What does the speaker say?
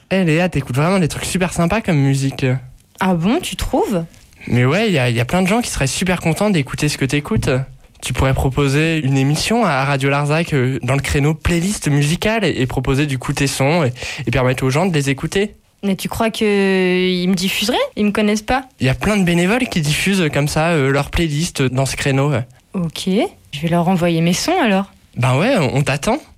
Léa, t'écoutes vraiment des trucs super sympas comme musique. Ah bon, tu trouves ? Mais ouais, il y a plein de gens qui seraient super contents d'écouter ce que t'écoutes. Tu pourrais proposer une émission à Radio Larzac dans le créneau playlist musicale et proposer du coup tes sons et permettre aux gens de les écouter. Mais tu crois qu'ils me diffuseraient ? Ils me connaissent pas ? Il y a plein de bénévoles qui diffusent comme ça leur playlist dans ce créneau. Ok, je vais leur envoyer mes sons alors. Ben ouais, on t'attend.